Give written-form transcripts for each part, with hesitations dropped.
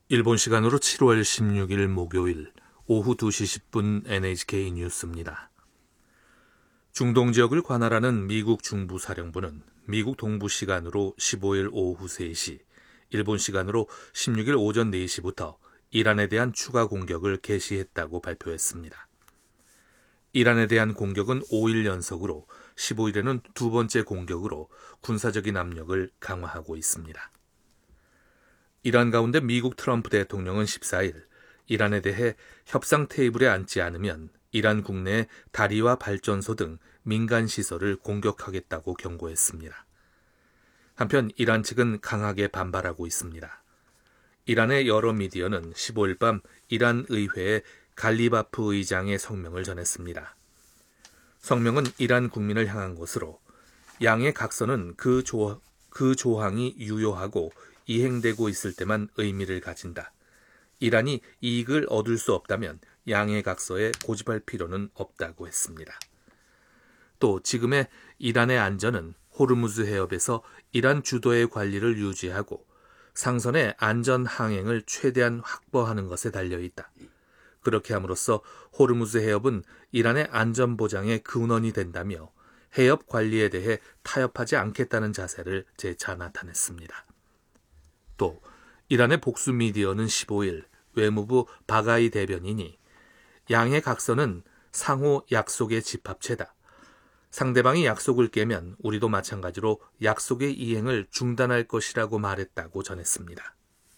일본 시간으로 7월 16일 목요일 오후 2시 10분 NHK 뉴스입니다. 중동 지역을 관할하는 미국 중부사령부는 미국 동부 시간으로 15일 오후 3시, 일본 시간으로 16일 오전 4시부터 이란에 대한 추가 공격을 개시했다고 발표했습니다. 이란에 대한 공격은 5일 연속으로 15일에는 두 번째 공격으로 군사적인 압력을 강화하고 있습니다. 이란 가운데 미국 트럼프 대통령은 14일 이란에 대해 협상 테이블에 앉지 않으면 이란 국내의 다리와 발전소 등 민간 시설을 공격하겠다고 경고했습니다. 한편 이란 측은 강하게 반발하고 있습니다. 이란의 여러 미디어는 15일 밤 이란 의회의 갈리바프 의장의 성명을 전했습니다. 성명은 이란 국민을 향한 것으로 양의 각서는 그 조항이 유효하고 이행되고 있을 때만 의미를 가진다. 이란이 이익을 얻을 수 없다면 양의 각서에 고집할 필요는 없다고 했습니다. 또 지금의 이란의 안전은 호르무즈 해협에서 이란 주도의 관리를 유지하고 상선의 안전 항행을 최대한 확보하는 것에 달려있다. 그렇게 함으로써 호르무즈 해협은 이란의 안전 보장의 근원이 된다며 해협 관리에 대해 타협하지 않겠다는 자세를 재차 나타냈습니다. 또 이란의 복수 미디어는 15일 외무부 바가이 대변인이 양의 각서는 상호 약속의 집합체다. 상대방이 약속을 깨면 우리도 마찬가지로 약속의 이행을 중단할 것이라고 말했다고 전했습니다.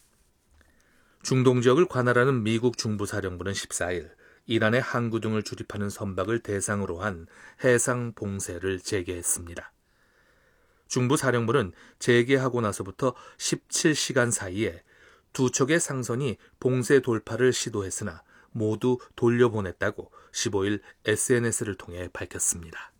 중동 지역을 관할하는 미국 중부사령부는 14일 이란의 항구 등을 출입하는 선박을 대상으로 한 해상 봉쇄를 재개했습니다. 중부사령부는 재개하고 나서부터 17시간 사이에 두 척의 상선이 봉쇄 돌파를 시도했으나 모두 돌려보냈다고 15일 SNS를 통해 밝혔습니다.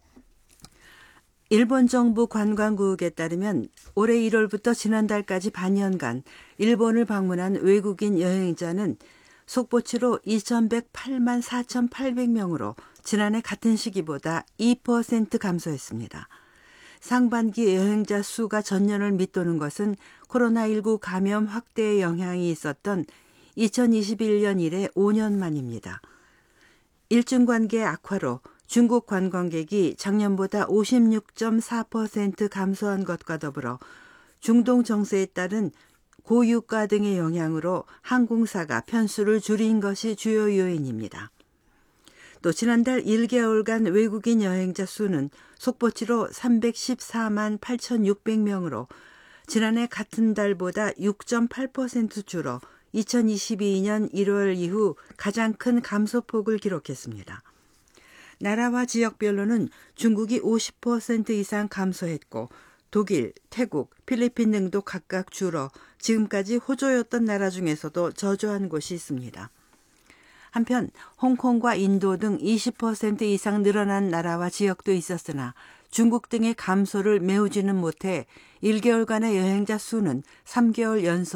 일본 정부 관광국에 따르면 올해 1월부터 지난달까지 반년간 일본을 방문한 외국인 여행자는 속보치로 2108만 4,800명으로 지난해 같은 시기보다 2% 감소했습니다. 상반기 여행자 수가 전년을 밑도는 것은 코로나19 감염 확대의 영향이 있었던 2021년 이래 5년 만입니다. 일중관계 악화로 중국 관광객이 작년보다 56.4% 감소한 것과 더불어 중동 정세에 따른 고유가 등의 영향으로 항공사가 편수를 줄인 것이 주요 요인입니다. 또 지난달 1개월간 외국인 여행자 수는 속보치로 314만 8,600명으로 지난해 같은 달보다 6.8% 줄어 2022년 1월 이후 가장 큰 감소폭을 기록했습니다. 나라와 지역별로는 중국이 50% 이상 감소했고 독일, 태국, 필리핀 등도 각각 줄어 지금까지 호조였던 나라 중에서도 저조한 곳이 있습니다. 한편 홍콩과 인도 등 20% 이상 늘어난 나라와 지역도 있었으나 중국 등의 감소를 메우지는 못해 1개월간의 여행자 수는 3개월 연속